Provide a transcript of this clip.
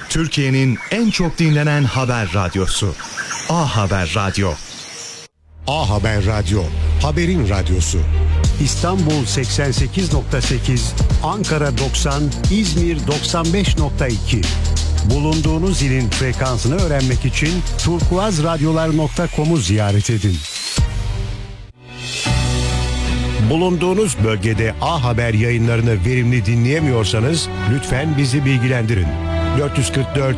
Türkiye'nin en çok dinlenen haber radyosu. A Haber Radyo. A Haber Radyo, haberin radyosu. İstanbul 88.8, Ankara 90, İzmir 95.2. Bulunduğunuz ilin frekansını öğrenmek için turkuazradyolar.com'u ziyaret edin. Bulunduğunuz bölgede A Haber yayınlarını verimli dinleyemiyorsanız lütfen bizi bilgilendirin. 444